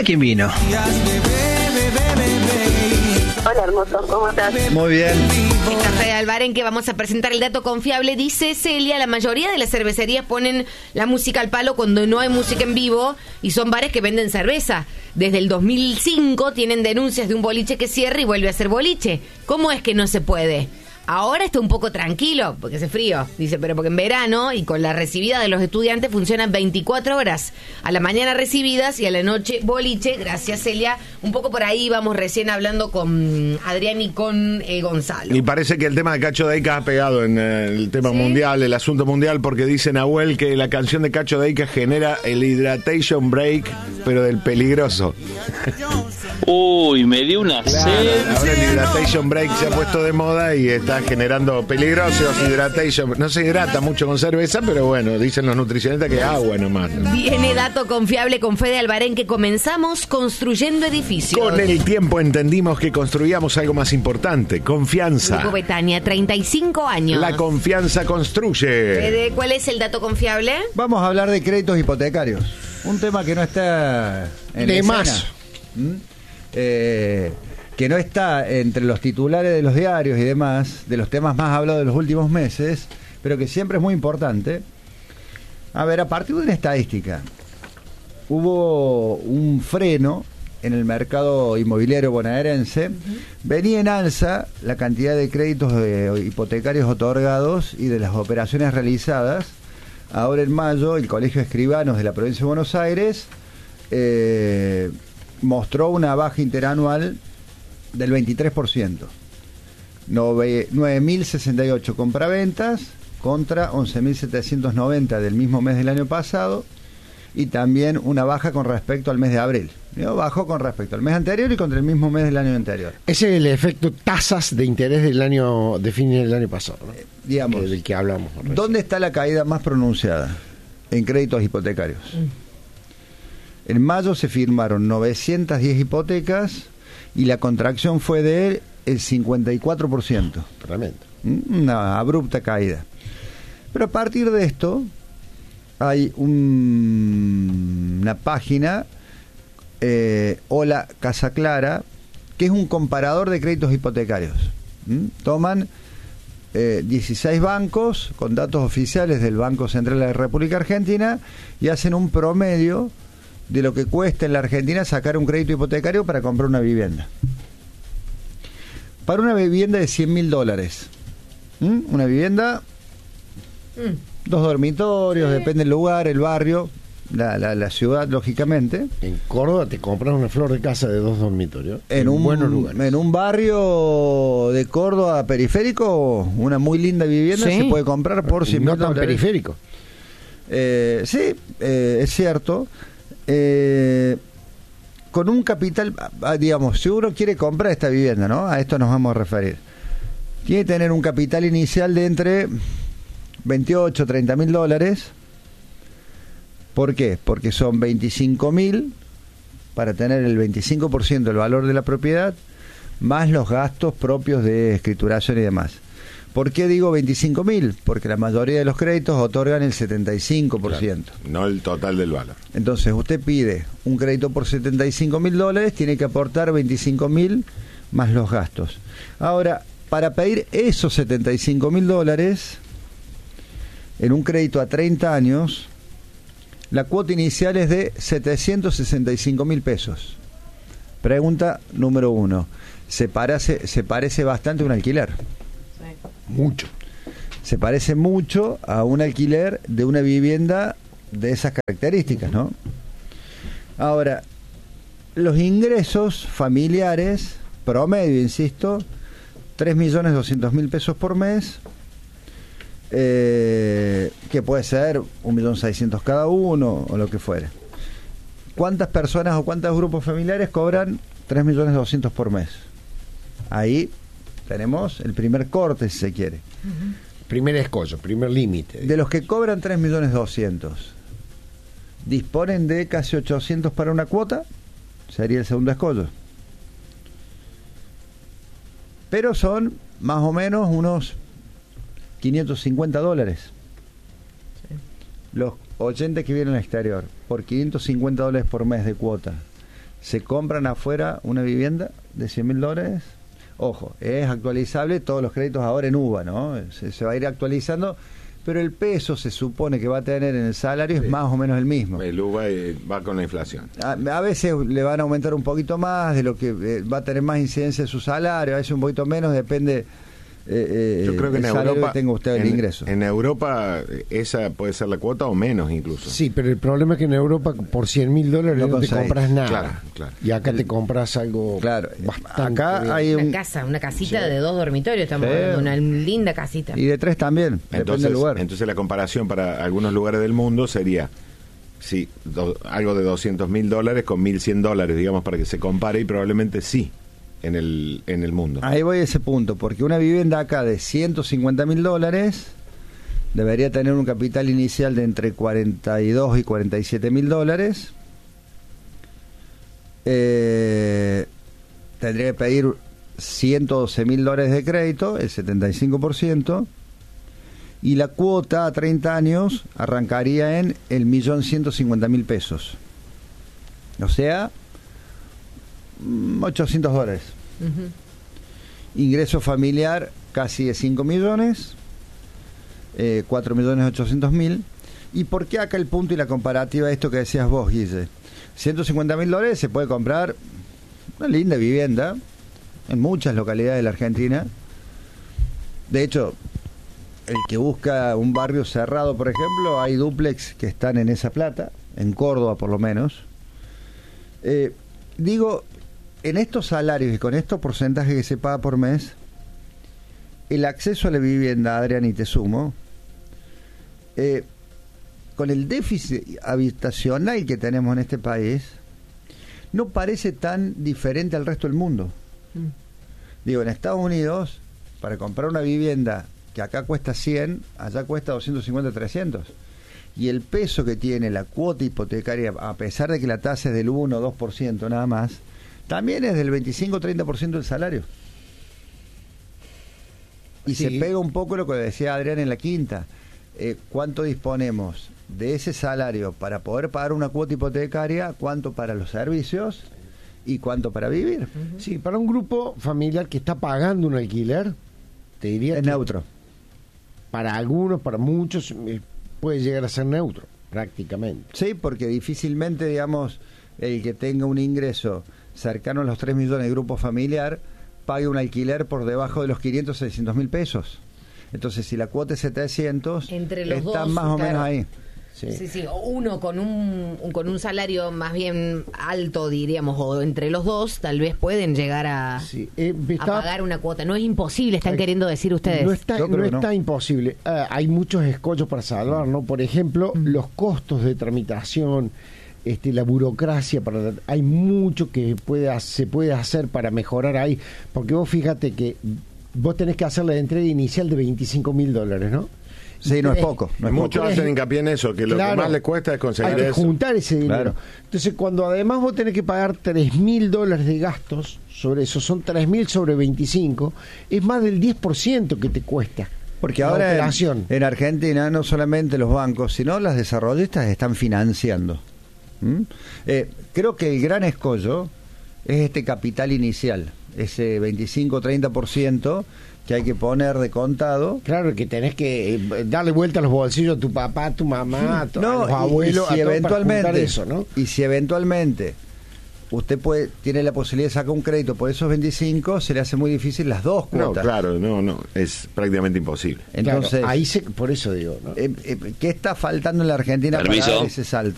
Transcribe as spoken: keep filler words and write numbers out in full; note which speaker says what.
Speaker 1: quién vino.
Speaker 2: Hola, hermoso, ¿cómo estás?
Speaker 1: Muy bien.
Speaker 3: En Café de Albarén, que vamos a presentar el dato confiable, dice Celia, la mayoría de las cervecerías ponen la música al palo cuando no hay música en vivo y son bares que venden cerveza. Desde el dos mil cinco tienen denuncias de un boliche que cierra y vuelve a ser boliche. ¿Cómo es que no se puede? Ahora está un poco tranquilo, porque hace frío, dice, pero porque en verano y con la recibida de los estudiantes funcionan veinticuatro horas. A la mañana recibidas y a la noche boliche. Gracias, Celia. Un poco por ahí vamos recién hablando con Adrián y con eh, Gonzalo.
Speaker 4: Y parece que el tema de Cacho Deica ha pegado en eh, el tema ¿Sí? mundial, el asunto mundial, porque dice Nahuel que la canción de Cacho Deica genera el hydration break, pero del peligroso.
Speaker 5: Uy, me dio una
Speaker 4: Claro,
Speaker 5: sed.
Speaker 4: ahora el hydration break se ha puesto de moda y está generando peligrosos hydration. No se hidrata mucho con cerveza, pero bueno, dicen los nutricionistas que agua nomás.
Speaker 3: Viene dato confiable con Fede Albarén, que comenzamos construyendo edificios.
Speaker 4: Con el tiempo entendimos que construíamos algo más importante, confianza.
Speaker 3: Grupo Betania, treinta y cinco años.
Speaker 4: La confianza construye.
Speaker 3: Fede, ¿cuál es el dato confiable?
Speaker 1: Vamos a hablar de créditos hipotecarios. Un tema que no está en
Speaker 4: De
Speaker 1: escena.
Speaker 4: más.
Speaker 1: ¿Mm? Eh, que no está entre los titulares de los diarios y demás, de los temas más hablados de los últimos meses, pero que siempre es muy importante. A ver, a partir de una estadística, hubo un freno en el mercado inmobiliario bonaerense. Uh-huh. Venía en alza la cantidad de créditos de hipotecarios otorgados y de las operaciones realizadas. Ahora en mayo, el Colegio de Escribanos de la provincia de Buenos Aires eh, mostró una baja interanual del veintitrés por ciento. nueve mil sesenta y ocho compraventas contra once mil setecientos noventa del mismo mes del año pasado, y también una baja con respecto al mes de abril. ¿No? Bajó con respecto al mes anterior y contra el mismo mes del año anterior.
Speaker 6: Ese es el efecto tasas de interés del año de fin del año pasado, ¿no?
Speaker 1: Eh, digamos,
Speaker 6: que, del que hablamos.
Speaker 1: ¿Dónde está la caída más pronunciada? En créditos hipotecarios. Mm. En mayo se firmaron novecientas diez hipotecas y la contracción fue de el cincuenta y cuatro por ciento.
Speaker 6: Tremendo.
Speaker 1: Una abrupta caída. Pero a partir de esto hay un, una página, eh, Hola Casa Clara, que es un comparador de créditos hipotecarios. ¿Mm? Toman eh, dieciséis bancos con datos oficiales del Banco Central de la República Argentina y hacen un promedio de lo que cuesta en la Argentina sacar un crédito hipotecario para comprar una vivienda. Para una vivienda de cien mil dólares. ¿Mm? Una vivienda, mm. dos dormitorios, sí. Depende del lugar, el barrio, la, la, la ciudad, lógicamente.
Speaker 6: En Córdoba te compras una flor de casa de dos dormitorios.
Speaker 1: En, en un buenos lugares. En un barrio de Córdoba periférico, una muy linda vivienda, sí. Se puede comprar por cien mil dólares.
Speaker 6: No tan periférico.
Speaker 1: Eh, sí, eh, es cierto. Eh, con un capital, digamos, si uno quiere comprar esta vivienda, ¿no? A esto nos vamos a referir. Tiene que tener un capital inicial de entre veintiocho, treinta mil dólares. ¿Por qué? Porque son veinticinco mil para tener el veinticinco por ciento del valor de la propiedad, más los gastos propios de escrituración y demás. ¿Por qué digo veinticinco mil? Porque la mayoría de los créditos otorgan el setenta y cinco por ciento.
Speaker 4: Claro, no el total del valor.
Speaker 1: Entonces, usted pide un crédito por setenta y cinco mil dólares, tiene que aportar veinticinco mil más los gastos. Ahora, para pedir esos setenta y cinco mil dólares en un crédito a treinta años, la cuota inicial es de setecientos sesenta y cinco mil pesos. Pregunta número uno. ¿Se parece, se parece bastante a un alquiler?
Speaker 6: Mucho.
Speaker 1: Se parece mucho a un alquiler de una vivienda de esas características, ¿no? Ahora, los ingresos familiares, promedio, insisto, tres millones doscientos mil pesos por mes, eh, que puede ser un millón seiscientos cada uno, o lo que fuere. ¿Cuántas personas o cuántos grupos familiares cobran tres millones doscientos por mes? Ahí tenemos el primer corte, si se quiere.
Speaker 6: Uh-huh. Primer escollo, primer límite.
Speaker 1: De los que cobran tres millones doscientos, disponen de casi ochocientos para una cuota, sería el segundo escollo. Pero son más o menos unos quinientos cincuenta dólares. Sí. Los oyentes que vienen al exterior, por quinientos cincuenta dólares por mes de cuota, se compran afuera una vivienda de cien mil dólares. Ojo, es actualizable todos los créditos ahora en U V A, ¿no? Se, se va a ir actualizando, pero el peso se supone que va a tener en el salario sí. es más o menos el mismo.
Speaker 4: El U V A va con la inflación.
Speaker 1: A, a veces le van a aumentar un poquito más de lo que eh, va a tener más incidencia en su salario, a veces un poquito menos, depende. Eh,
Speaker 4: Yo creo que en Europa
Speaker 1: que tenga usted el
Speaker 4: en,
Speaker 1: ingreso.
Speaker 4: En Europa esa puede ser la cuota o menos incluso.
Speaker 6: Sí, pero el problema es que en Europa por cien mil dólares no, no te compras nada.
Speaker 4: Claro, claro.
Speaker 6: Y acá el, te compras algo.
Speaker 1: Claro.
Speaker 6: Bastante
Speaker 1: acá
Speaker 6: bien.
Speaker 1: hay un,
Speaker 3: una casa, una casita sí. de dos dormitorios, estamos
Speaker 1: sí.
Speaker 3: hablando, una linda casita.
Speaker 1: Y de tres también.
Speaker 4: Entonces,
Speaker 1: depende del lugar.
Speaker 4: Entonces la comparación para algunos lugares del mundo sería sí, do, algo de doscientos mil dólares con mil cien dólares, digamos, para que se compare y probablemente sí. En el, en el mundo.
Speaker 1: Ahí voy a ese punto, porque una vivienda acá de ciento cincuenta mil dólares debería tener un capital inicial de entre cuarenta y dos y cuarenta y siete mil dólares. Eh, tendría que pedir ciento doce mil dólares de crédito, el setenta y cinco por ciento, y la cuota a treinta años arrancaría en el millón ciento cincuenta mil pesos. O sea, ochocientos dólares. Uh-huh. Ingreso familiar casi de cinco millones, eh, cuatro millones ochocientos mil. ¿Y por qué acá el punto y la comparativa de esto que decías vos, Guille? ciento cincuenta mil dólares se puede comprar una linda vivienda en muchas localidades de la Argentina. De hecho, el que busca un barrio cerrado, por ejemplo, hay dúplex que están en esa plata, en Córdoba por lo menos. Eh, digo, en estos salarios y con estos porcentajes que se paga por mes, el acceso a la vivienda, Adrián, y te sumo, eh, con el déficit habitacional que tenemos en este país, no parece tan diferente al resto del mundo. Mm. Digo, en Estados Unidos, para comprar una vivienda que acá cuesta cien, allá cuesta doscientos cincuenta, trescientos. Y el peso que tiene la cuota hipotecaria, a pesar de que la tasa es del uno o dos por ciento nada más, también es del veinticinco o treinta por ciento del salario. Y sí. se pega un poco lo que decía Adrián en la quinta. Eh, ¿Cuánto disponemos de ese salario para poder pagar una cuota hipotecaria? ¿Cuánto para los servicios? ¿Y cuánto para vivir?
Speaker 6: Uh-huh. Sí, para un grupo familiar que está pagando un alquiler, te diría
Speaker 1: es
Speaker 6: que
Speaker 1: neutro.
Speaker 6: Para algunos, para muchos, puede llegar a ser neutro, prácticamente.
Speaker 1: Sí, porque difícilmente, digamos, el que tenga un ingreso cercano a los tres millones de grupo familiar pague un alquiler por debajo de los quinientos, seiscientos mil pesos. Entonces, si la cuota es setecientos,
Speaker 3: entre los
Speaker 1: están
Speaker 3: dos,
Speaker 1: más o
Speaker 3: claro.
Speaker 1: menos ahí.
Speaker 3: Sí. sí, sí, uno con un, un con un salario más bien alto, diríamos, o entre los dos, tal vez pueden llegar a,
Speaker 6: sí. eh, está,
Speaker 3: a pagar una cuota. No es imposible, están hay, queriendo decir ustedes.
Speaker 6: No está, no está no. imposible. Uh, hay muchos escollos para salvar, ¿no? Por ejemplo, mm. los costos de tramitación, este, la burocracia, para, hay mucho que puede, se puede hacer para mejorar ahí, porque vos fíjate que vos tenés que hacer la entrega inicial de veinticinco mil dólares, ¿no?
Speaker 1: Sí, no es poco. No es
Speaker 4: Muchos
Speaker 1: poco.
Speaker 4: hacen hincapié en eso, que lo
Speaker 6: claro,
Speaker 4: que más les cuesta es conseguir
Speaker 6: hay que
Speaker 4: eso.
Speaker 6: juntar ese dinero.
Speaker 1: Claro.
Speaker 6: Entonces, cuando además vos tenés que pagar tres mil dólares de gastos sobre eso, son tres mil sobre veinticinco, es más del diez por ciento que te cuesta.
Speaker 1: Porque ahora en, en Argentina no solamente los bancos, sino las desarrollistas están financiando. ¿Mm? Eh, creo que el gran escollo es este capital inicial, ese veinticinco o treinta por ciento que hay que poner de contado.
Speaker 6: Claro, que tenés que darle vuelta a los bolsillos a tu papá, a tu mamá, a, tu,
Speaker 1: no,
Speaker 6: a los abuelos,
Speaker 1: y, y si
Speaker 6: a
Speaker 1: eventualmente
Speaker 6: eso, ¿no?
Speaker 1: Y si eventualmente usted puede tiene la posibilidad de sacar un crédito por esos veinticinco, se le hace muy difícil las dos cuotas.
Speaker 4: No, claro, no, no, es prácticamente imposible.
Speaker 1: Entonces,
Speaker 6: claro, ahí se, por eso digo, ¿no?
Speaker 1: Eh, eh, ¿qué está faltando en la Argentina
Speaker 5: Permiso.
Speaker 1: para dar ese salto?